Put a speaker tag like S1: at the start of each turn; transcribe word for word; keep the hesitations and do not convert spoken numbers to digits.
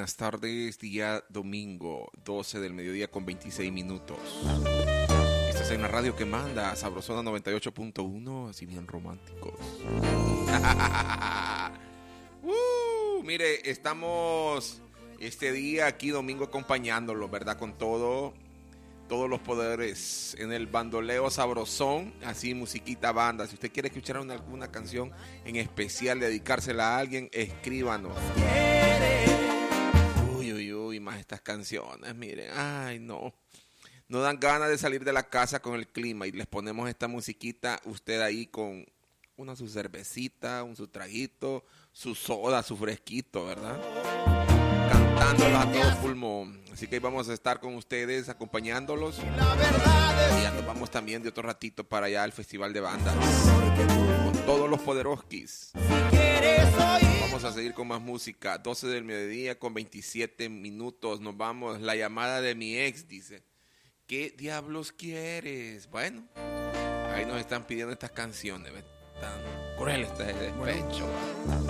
S1: buenas tardes, día domingo, doce del mediodía con veintiséis minutos. Estás en la radio que manda, Sabrosona noventa y ocho punto uno, así bien románticos. uh, mire, estamos este día aquí domingo acompañándolo, ¿verdad? Con todo, todos los poderes en el bandoleo sabrosón, así musiquita banda. Si usted quiere escuchar una, alguna canción en especial, dedicársela a alguien, escríbanos. Uy, uy, uy, más estas canciones, miren, ay no. No dan ganas de salir de la casa con el clima y les ponemos esta musiquita, usted ahí con una su cervecita, un su traguito, su soda, su fresquito, ¿verdad? Cantándola a todo pulmón. Así que ahí vamos a estar con ustedes, acompañándolos. Y ya nos vamos también de otro ratito para allá al Festival de Bandas. Con todos los poderoskis. Vamos a seguir con más música. doce del mediodía con veintisiete minutos. Nos vamos. La llamada de mi ex dice: ¿qué diablos quieres? Bueno, ahí nos están pidiendo estas canciones. Tan cruel este despecho.